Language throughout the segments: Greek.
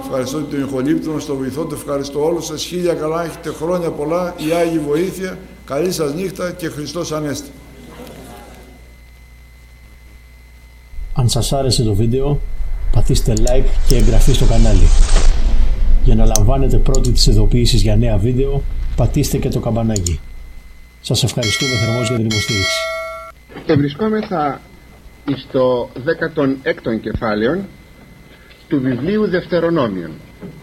ευχαριστώ τον ηχολήπτωνα, στο βοηθό του, ευχαριστώ όλους σας. Χίλια καλά, έχετε χρόνια πολλά, η Άγιη βοήθεια, καλή σας νύχτα και Χριστός Ανέστη. Αν σας άρεσε το βίντεο, πατήστε like και εγγραφή στο κανάλι. Για να λαμβάνετε πρώτοι τις ειδοποιήσεις για νέα βίντεο, πατήστε και το καμπανάκι. Σας ευχαριστούμε θερμώς για την υποστήριξη. Βρισκόμεθα στο 16ο κεφάλαιο του βιβλίου Δευτερονόμιον.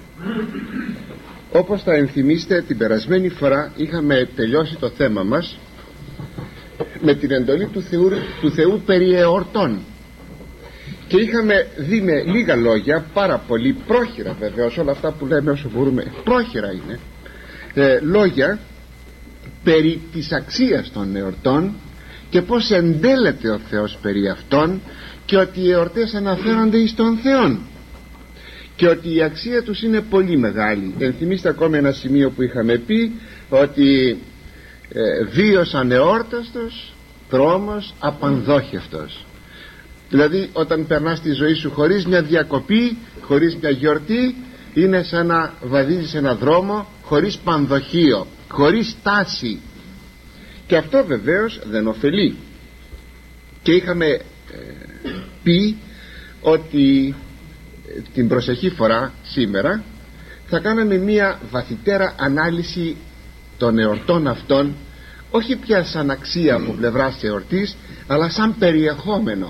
Όπως θα ενθυμίστε, την περασμένη φορά είχαμε τελειώσει το θέμα μας με την εντολή του Θεού περί εορτών και είχαμε δει με λίγα λόγια, πάρα πολύ πρόχειρα βεβαίως, όλα αυτά που λέμε όσο μπορούμε πρόχειρα είναι, λόγια περί της αξίας των εορτών και πως εντέλεται ο Θεός περί αυτών, και ότι οι εορτές αναφέρονται εις τον Θεόν και ότι η αξία τους είναι πολύ μεγάλη. Ενθυμίστε ακόμα ένα σημείο που είχαμε πει, ότι βίος ανεόρταστος, δρόμος απανδόχευτος. Δηλαδή όταν περνάς τη ζωή σου χωρίς μια διακοπή, χωρίς μια γιορτή, είναι σαν να βαδίζεις ένα δρόμο χωρίς πανδοχείο, χωρίς τάση, και αυτό βεβαίως δεν ωφελεί. Και είχαμε πει ότι την προσεχή φορά σήμερα θα κάναμε μία βαθυτέρα ανάλυση των εορτών αυτών, όχι πια σαν αξία από πλευράς εορτής, αλλά σαν περιεχόμενο.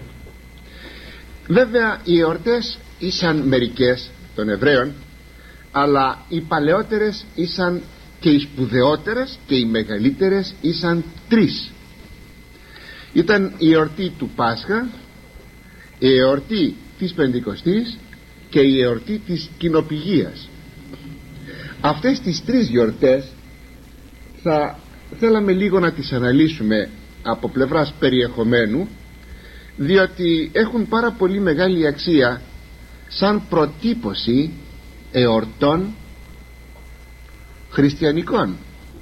Βέβαια οι εορτές ήσαν μερικές των Εβραίων, αλλά οι παλαιότερες ήσαν και οι σπουδαιότερες και οι μεγαλύτερες ήσαν τρεις. Ήταν η εορτή του Πάσχα, η εορτή της Πεντηκοστής και η εορτή της Κοινοπηγίας. Αυτές τις τρεις γιορτές θα θέλαμε λίγο να τις αναλύσουμε από πλευράς περιεχομένου, διότι έχουν πάρα πολύ μεγάλη αξία σαν προτύπωση εορτών χριστιανικών.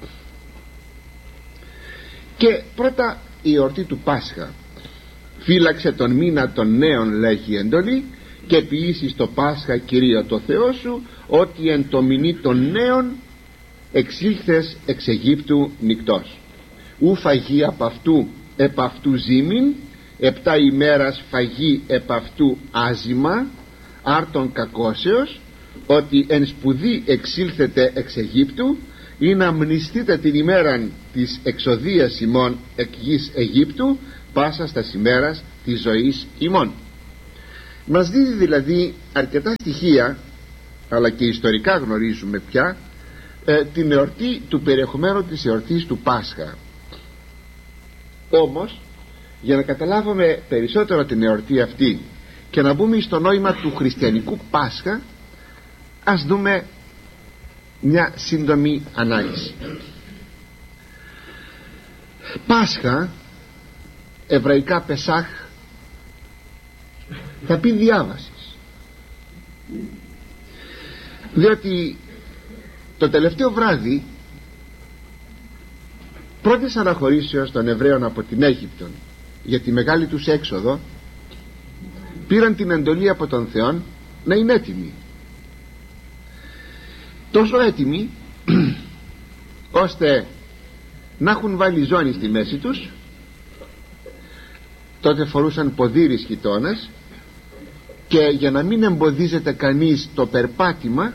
Και πρώτα η εορτή του Πάσχα. Φύλαξε τον μήνα των νέων, λέγει η εντολή, και ποιήσεις το Πάσχα Κυρίω το Θεό σου, ότι εν το μηνύ των νέων εξήλθες εξ Αιγύπτου νυκτός. Ου φαγή επ' αυτού ζήμην, 7 ημέρας φαγή επ' αυτού άζημα, άρτον κακώσεως, ότι εν σπουδή εξήλθετε εξ Αιγύπτου, ή να μνηστείτε την ημέραν της εξοδείας ημών εκ γης Αιγύπτου, πάσα στα ημέρας της ζωής ημών. Μας δίδει δηλαδή αρκετά στοιχεία, αλλά και ιστορικά γνωρίζουμε πια την εορτή, του περιεχομένου της εορτής του Πάσχα. Όμως για να καταλάβουμε περισσότερο την εορτή αυτή και να μπούμε στο νόημα του χριστιανικού Πάσχα, ας δούμε μια σύντομη ανάλυση. Πάσχα, εβραϊκά Πεσάχ, θα πει διάβασης, διότι το τελευταίο βράδυ πρώτης αναχωρήσεως των Εβραίων από την Αίγυπτο για τη μεγάλη τους έξοδο, πήραν την εντολή από τον Θεό να είναι έτοιμοι, τόσο έτοιμοι ώστε να έχουν βάλει ζώνη στη μέση τους. Τότε φορούσαν ποδήρις χιτώνας, και για να μην εμποδίζεται κανείς το περπάτημα,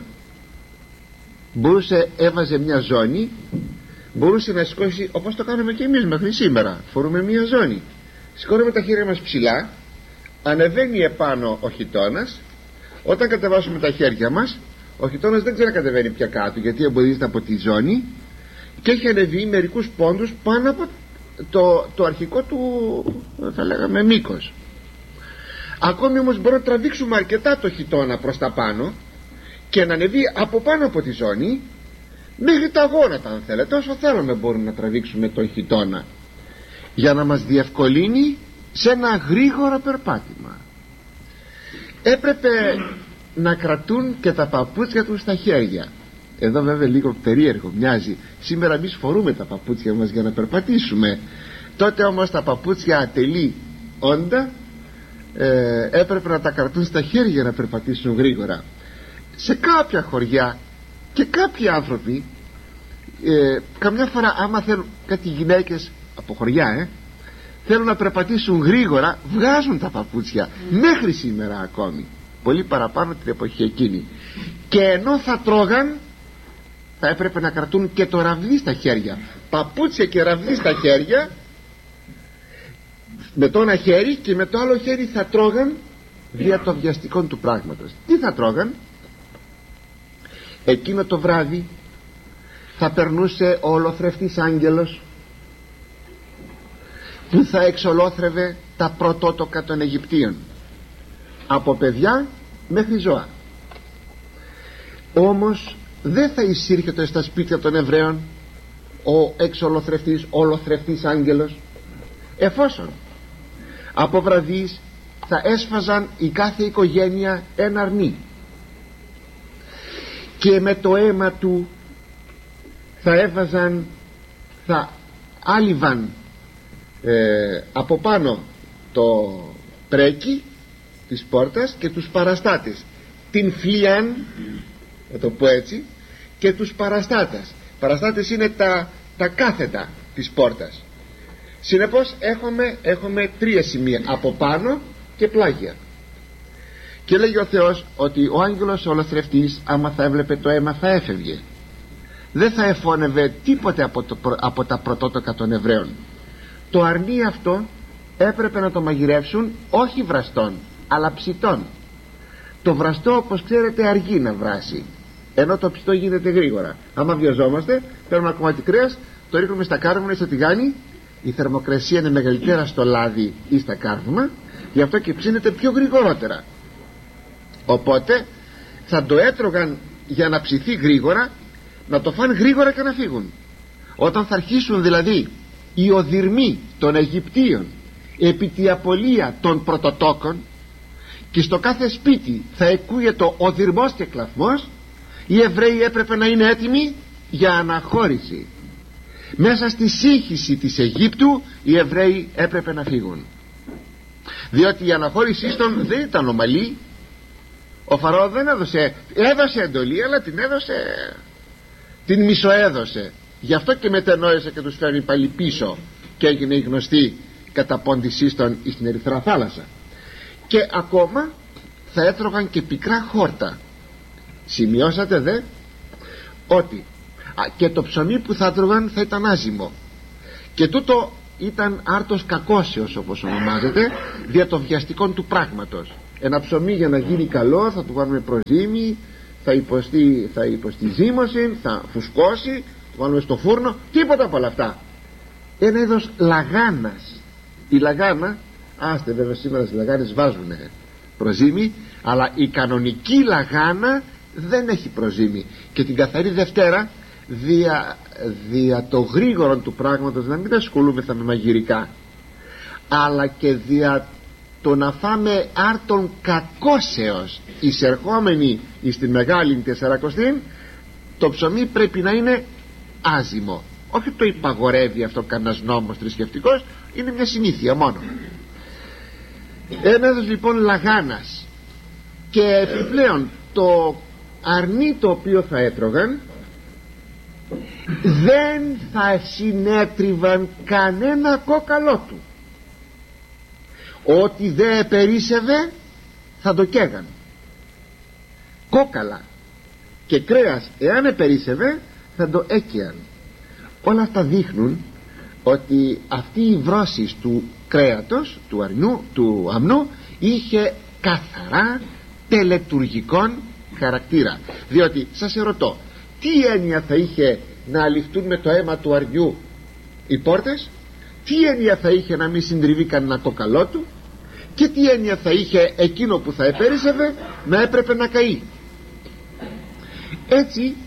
έβαζε μια ζώνη, μπορούσε να σηκώσει, όπως το κάνουμε και εμείς μέχρι σήμερα. Φορούμε μια ζώνη, σηκώνουμε τα χέρια μας ψηλά, ανεβαίνει επάνω ο χιτώνας. Όταν κατεβάσουμε τα χέρια μας, ο χιτώνας δεν ξανακατεβαίνει πια κάτω, γιατί εμποδίζεται από τη ζώνη, και έχει ανεβεί μερικούς πόντους πάνω από το αρχικό του, θα λέγαμε, μήκος. Ακόμη όμως μπορούμε να τραβήξουμε αρκετά το χιτώνα προς τα πάνω και να ανεβεί από πάνω από τη ζώνη μέχρι τα γόνατα, αν θέλετε. Όσο θέλουμε μπορούμε να τραβήξουμε τον χιτώνα, για να μας διευκολύνει σε ένα γρήγορο περπάτημα. Έπρεπε να κρατούν και τα παπούτσια τους στα χέρια. Εδώ βέβαια λίγο περίεργο μοιάζει. Σήμερα εμείς φορούμε τα παπούτσια μας για να περπατήσουμε. Τότε όμως τα παπούτσια ατελεί όντα έπρεπε να τα κρατούν στα χέρια να περπατήσουν γρήγορα. σε κάποια χωριά και κάποιοι άνθρωποι καμιά φορά, άμα θέλουν, κάτι γυναίκες από χωριά θέλουν να περπατήσουν γρήγορα, βγάζουν τα παπούτσια μέχρι σήμερα ακόμη, πολύ παραπάνω την εποχή εκείνη, και ενώ θα τρώγαν θα έπρεπε να κρατούν και το ραβδί στα χέρια, παπούτσια και ραβδί στα χέρια, με το ένα χέρι, και με το άλλο χέρι θα τρώγαν δια το βιαστικό του πράγματος. Τι θα τρώγαν? Εκείνο το βράδυ θα περνούσε ο ολοθρευτής άγγελος που θα εξολόθρευε τα πρωτότοκα των Αιγυπτίων, από παιδιά μέχρι ζώα. Όμως δεν θα εισήρχεται στα σπίτια των Εβραίων ο εξολοθρευτής, ολοθρευτής άγγελος, εφόσον από βραδείς θα έσφαζαν η κάθε οικογένεια ένα αρνί και με το αίμα του θα άλυβαν από πάνω το πρέκι της πόρτας και τους παραστάτες, την φλιάν, να το πω έτσι, και τους παραστάτες είναι τα κάθετα της πόρτας. Συνεπώς έχουμε τρία σημεία, από πάνω και πλάγια. Και λέγει ο Θεός ότι ο άγγελος ολοθρευτής, άμα θα έβλεπε το αίμα, θα έφευγε, δεν θα εφώνευε τίποτε από τα πρωτότοκα των Εβραίων. Το αρνί αυτό έπρεπε να το μαγειρεύσουν όχι βραστών αλλά ψητών. Το βραστό, όπως ξέρετε, αργεί να βράσει, ενώ το ψητό γίνεται γρήγορα. Άμα βιαζόμαστε, παίρνουμε ένα κομμάτι κρέας, το ρίχνουμε στα κάρβουνα ή στο τηγάνι, η θερμοκρασία είναι μεγαλύτερα στο λάδι ή στα κάρβουνα, γι' αυτό και ψήνεται πιο γρηγορότερα. Οπότε θα το έτρωγαν για να ψηθεί γρήγορα, να το φάνε γρήγορα και να φύγουν. Όταν θα αρχίσουν δηλαδή οι οδυρμοί των Αιγυπτίων επί τη απολία των πρωτοτόκων και στο κάθε σπίτι θα ακούγεται ο οδυρμός και κλαθμός, οι Εβραίοι έπρεπε να είναι έτοιμοι για αναχώρηση. Μέσα στη σύγχυση της Αιγύπτου οι Εβραίοι έπρεπε να φύγουν, διότι η αναχώρησή των δεν ήταν ομαλή. Ο Φαραώ δεν έδωσε εντολή, αλλά την μισοέδωσε. Γι' αυτό και μετενόησε και τους φέρνει πάλι πίσω και έγινε η γνωστή καταπώντησή των στην Ερυθρά θάλασσα. Και ακόμα θα έτρωγαν και πικρά χόρτα. Σημειώσατε δε ότι και το ψωμί που θα έτρωγαν θα ήταν άζυμο, και τούτο ήταν άρτος κακώσεως, όπως ονομάζεται, δια το βιαστικών του πράγματος. Ένα ψωμί για να γίνει καλό θα του βάλουμε προζύμι, θα υποστεί ζύμωση, θα φουσκώσει, το βάλουμε στο φούρνο, τίποτα από όλα αυτά. Ένα είδος λαγάνας. Η λαγάνα, άστε βέβαια σήμερα στις λαγάνες βάζουν προζύμι, αλλά η κανονική λαγάνα δεν έχει προζύμι. Και την καθαρή Δευτέρα, δια το γρήγορο του πράγματος, να μην ασχολούμεθα με μαγειρικά, αλλά και δια το να φάμε άρτων κακώσεως εισερχόμενοι στην Μεγάλη Τεσσαρακοστήν, το ψωμί πρέπει να είναι άζυμο. Όχι το υπαγορεύει αυτό κανένας νόμος θρησκευτικός, είναι μια συνήθεια μόνο. Ένα είδος λοιπόν λαγάνας. Και επιπλέον το αρνί το οποίο θα έτρωγαν δεν θα συνέτριβαν κανένα κόκαλό του. Ό,τι δεν επερίσευε θα το καίγαν. Κόκαλα και κρέας εάν επερίσευε θα το έκαιαν. Όλα αυτά δείχνουν ότι αυτή η βρόση του κρέατος, του αμνού, είχε καθαρά τελετουργικών χαρακτήρα. Διότι σας ερωτώ, τι έννοια θα είχε να αληφθούν με το αίμα του αρνιού οι πόρτες, τι έννοια θα είχε να μην συντριβεί κανένα κοκαλό του, και τι έννοια θα είχε εκείνο που θα επέρισσευε να έπρεπε να καεί. Έτσι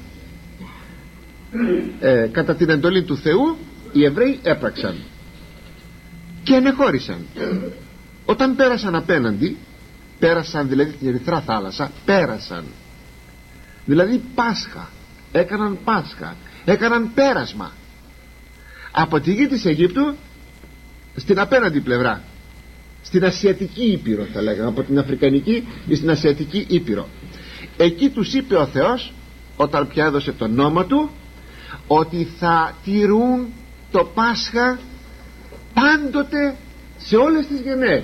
κατά την εντολή του Θεού οι Εβραίοι έπραξαν και ανεχώρησαν. Όταν πέρασαν απέναντι, πέρασαν δηλαδή την Ερυθρά θάλασσα, πέρασαν δηλαδή Πάσχα, έκαναν πέρασμα από τη γη της Αιγύπτου στην απέναντι πλευρά, στην Ασιατική Ήπειρο θα λέγαμε, από την Αφρικανική στην Ασιατική Ήπειρο. εκεί τους είπε ο Θεός, όταν πια έδωσε τον νόμο του, ότι θα τηρούν το Πάσχα πάντοτε σε όλες τις γενναίες.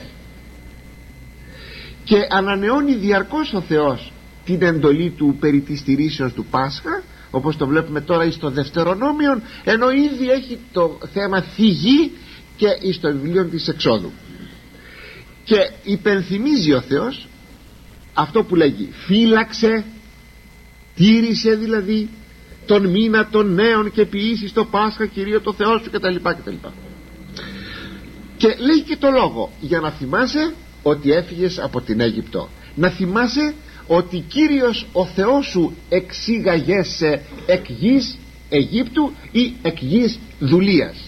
Και ανανεώνει διαρκώς ο Θεός την εντολή του περί της τηρήσεως του Πάσχα, όπως το βλέπουμε τώρα εις το Δευτερονόμιον, ενώ ήδη έχει το θέμα θυγεί και εις το βιβλίο της Εξόδου. Και υπενθυμίζει ο Θεός αυτό που λέγει: φύλαξε, τήρησε δηλαδή τον μήνα των νέων και ποιήσεις το Πάσχα Κυρίω το Θεό σου κτλ. Και λέει και το λόγο, για να θυμάσαι ότι έφυγες από την Αίγυπτο, να θυμάσαι ότι Κύριος ο Θεός σου εξήγαγεσαι εκ γης Αιγύπτου ή εκ γης δουλείας.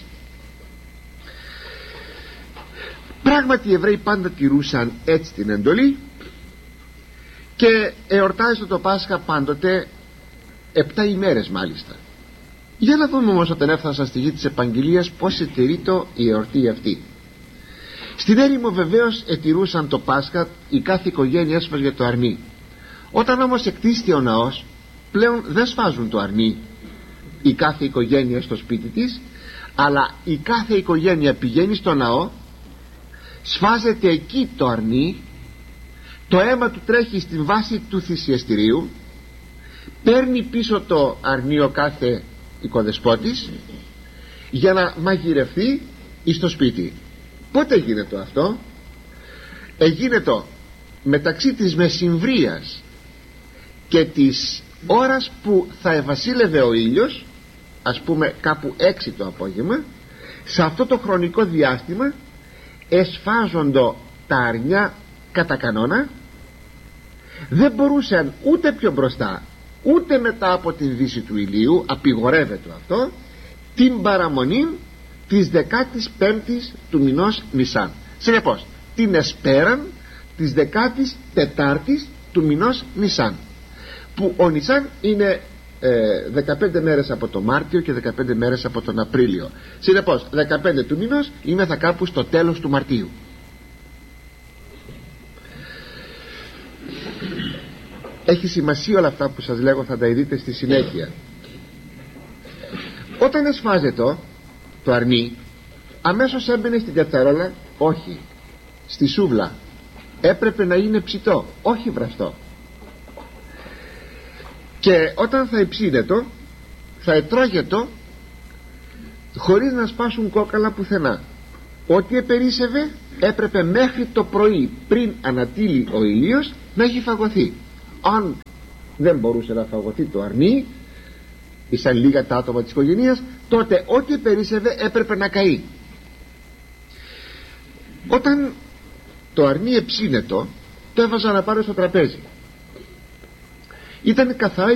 Πράγματι οι Εβραίοι πάντα τηρούσαν έτσι την εντολή και εορτάζεται το Πάσχα πάντοτε 7 ημέρες μάλιστα. Για να δούμε όμως, όταν έφτασα στη γη της Επαγγελίας, πώς ετηρείται η εορτή αυτή. Στην έρημο βεβαίως ετηρούσαν το Πάσχα, η κάθε οικογένεια έσφαζε το αρνί. Όταν όμως εκτίστηκε ο ναός, πλέον δεν σφάζουν το αρνί η κάθε οικογένεια στο σπίτι της, αλλά η κάθε οικογένεια πηγαίνει στο ναό, σφάζεται εκεί το αρνί, το αίμα του τρέχει στην βάση του θυσιαστηρίου, παίρνει πίσω το αρνί ο κάθε οικοδεσπότης για να μαγειρευτεί εις το σπίτι. Πότε γίνεται αυτό? Γίνεται μεταξύ της μεσημβρίας και της ώρας που θα ευασίλευε ο ήλιος, ας πούμε κάπου 6 το απόγευμα. Σε αυτό το χρονικό διάστημα εσφάζονται τα αρνιά κατά κανόνα, δεν μπορούσαν ούτε πιο μπροστά ούτε μετά από την δύση του ηλίου, απειγορεύεται αυτό, την παραμονή της 15ης του μηνός Νισάν. Συνεπώς την εσπέραν της 14ης του μηνός Νισάν, που ο Νισάν είναι 15 μέρες από το Μάρτιο και 15 μέρες από τον Απρίλιο. Συνεπώς 15 του μηνός είμαι θα κάπου στο τέλος του Μαρτίου. Έχει σημασία όλα αυτά που σας λέγω, θα τα δείτε στη συνέχεια. Όταν εσφάζεται το αρνί, αμέσως έμπαινε στην κατσαρόλα? Όχι, στη σούβλα. Έπρεπε να είναι ψητό, όχι βραστό. Και όταν θα εψύνετο, θα ετρώγετο χωρίς να σπάσουν κόκαλα πουθενά. Ό,τι επερίσευε έπρεπε μέχρι το πρωί, πριν ανατείλει ο ηλίος, να έχει φαγωθεί. Αν δεν μπορούσε να φαγωθεί το αρνί, ήσαν λίγα τα άτομα της οικογένειας, τότε ό,τι επερίσευε έπρεπε να καεί. Όταν το αρνί εψύνετο, το έβαζα να πάρω στο τραπέζι. Ήταν καθαρά